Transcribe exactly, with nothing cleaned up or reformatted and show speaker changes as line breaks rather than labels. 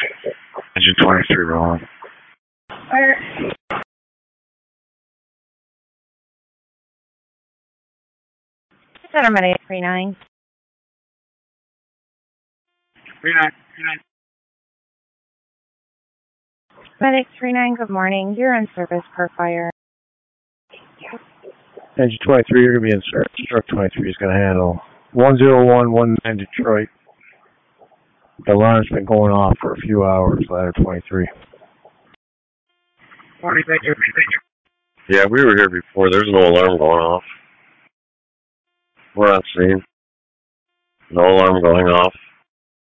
Engine twenty-three wrong.
Fire. Center Medic three nine.
three nine, three nine.
Medic three nine, good morning. You're in service per fire.
Engine twenty-three, you're going to be in service. Truck twenty-three is going to handle one zero one one nine Detroit. The alarm's been going off for a few hours, ladder twenty-three.
Morning, thank you. Yeah, we were here before. There's no alarm going off. We're on scene. No alarm going off.